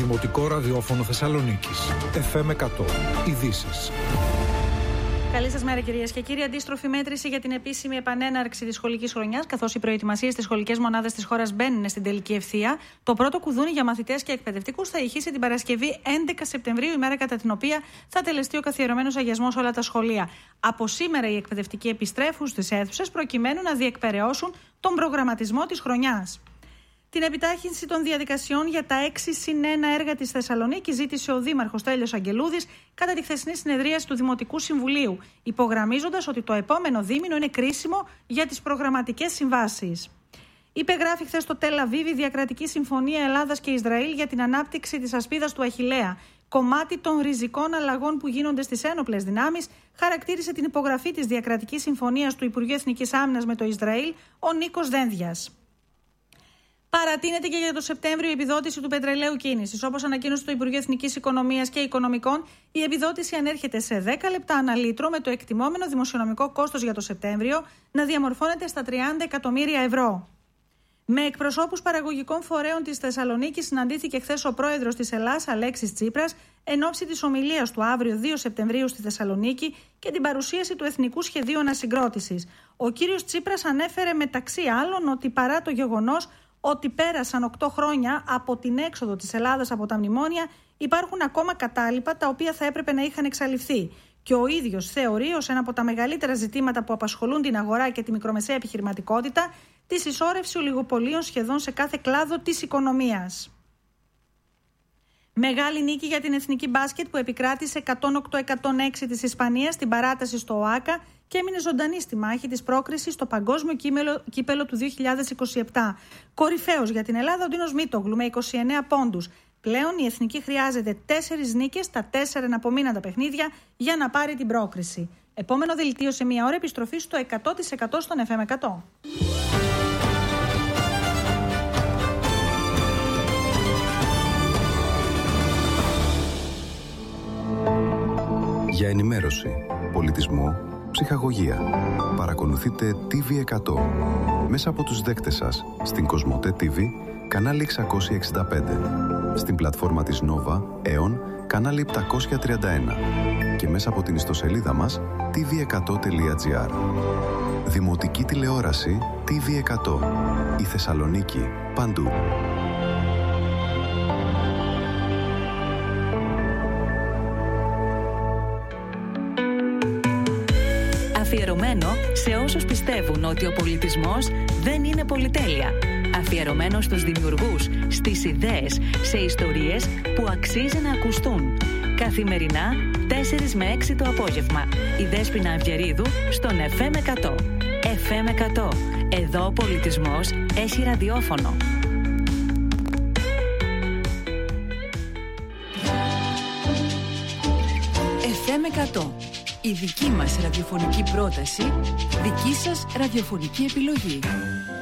Δημοτικό Ραδιόφωνο Θεσσαλονίκης. FM 100. Ειδήσεις. Καλή σας μέρα, κυρίες και κύριοι. Αντίστροφη μέτρηση για την επίσημη επανέναρξη της σχολικής χρονιάς, καθώς οι προετοιμασίες στις σχολικές μονάδες της χώρας μπαίνουν στην τελική ευθεία. Το πρώτο κουδούνι για μαθητές και εκπαιδευτικούς θα ηχήσει την Παρασκευή 11 Σεπτεμβρίου, ημέρα κατά την οποία θα τελεστεί ο καθιερωμένος αγιασμός σε όλα τα σχολεία. Από σήμερα οι εκπαιδευτικοί επιστρέφουν στις αίθουσες προκειμένου να διεκπεραιώσουν τον προγραμματισμό της χρονιάς. Την επιτάχυνση των διαδικασιών για τα 6+1 έργα της Θεσσαλονίκης ζήτησε ο Δήμαρχος Τέλειος Αγγελούδης κατά τη χθεσινή συνεδρίαση του Δημοτικού Συμβουλίου, υπογραμμίζοντας ότι το επόμενο δίμηνο είναι κρίσιμο για τις προγραμματικές συμβάσεις. Υπεγράφει χθες στο Τελ Αβίβ η Διακρατική Συμφωνία Ελλάδας και Ισραήλ για την ανάπτυξη της ασπίδας του Αχιλλέα. Κομμάτι των ριζικών αλλαγών που γίνονται στις ένοπλες δυνάμεις, χαρακτήρισε την υπογραφή της Διακρατικής Συμφωνίας του Υπουργείου Εθνικής Άμυνας με το Ισραήλ ο Νίκος Δένδιας. Παρατείνεται και για το Σεπτέμβριο η επιδότηση του πετρελαίου κίνησης. Όπως ανακοίνωσε το Υπουργείο Εθνικής Οικονομίας και Οικονομικών, η επιδότηση ανέρχεται σε 10 λεπτά ανά λίτρο, με το εκτιμόμενο δημοσιονομικό κόστος για το Σεπτέμβριο να διαμορφώνεται στα 30 εκατομμύρια ευρώ. Με εκπροσώπους παραγωγικών φορέων της Θεσσαλονίκης συναντήθηκε χθες ο πρόεδρος της Ελλάς, Αλέξης Τσίπρας, εν ώψη της ομιλίας του αύριο 2 Σεπτεμβρίου στη Θεσσαλονίκη και την παρουσίαση του Εθνικού Σχεδίου Ανασυγκρότησης. Ο κύριος Τσίπρας ανέφερε μεταξύ άλλων ότι παρά το γεγονός ότι πέρασαν 8 χρόνια από την έξοδο της Ελλάδας από τα μνημόνια, υπάρχουν ακόμα κατάλοιπα τα οποία θα έπρεπε να είχαν εξαλειφθεί. Και ο ίδιος θεωρεί ως ένα από τα μεγαλύτερα ζητήματα που απασχολούν την αγορά και τη μικρομεσαία επιχειρηματικότητα τη συσσόρευση ολιγοπωλείων σχεδόν σε κάθε κλάδο της οικονομίας. Μεγάλη νίκη για την εθνική μπάσκετ που επικράτησε 108-106 της Ισπανίας στην παράταση στο ΟΑΚΑ και έμεινε ζωντανή στη μάχη της πρόκρισης στο παγκόσμιο κύπελο του 2027. Κορυφαίος για την Ελλάδα ο Ντίνος Μίτογλου με 29 πόντους. Πλέον η εθνική χρειάζεται 4 νίκες στα 4 εναπομείναντα παιχνίδια για να πάρει την πρόκριση. Επόμενο δελτίο σε μία ώρα, επιστροφή στο 100% στον FM 100. Για ενημέρωση, πολιτισμό, ψυχαγωγία. Παρακολουθείτε TV100 μέσα από τους δέκτες σας στην Κοσμοτέ TV, κανάλι 665, στην πλατφόρμα της Nova, Aeon, κανάλι 731 και μέσα από την ιστοσελίδα μας tv100.gr. Δημοτική τηλεόραση TV100. Η Θεσσαλονίκη παντού. Αφιερωμένο σε όσους πιστεύουν ότι ο πολιτισμός δεν είναι πολυτέλεια. Αφιερωμένο στους δημιουργούς, στις ιδέες, σε ιστορίες που αξίζει να ακουστούν. Καθημερινά, 4 με 6 το απόγευμα. Η Δέσποινα Αυγερίδου στον FM 100. FM 100. Εδώ ο πολιτισμός έχει ραδιόφωνο. FM 100. Η δική μας ραδιοφωνική πρόταση, δική σας ραδιοφωνική επιλογή.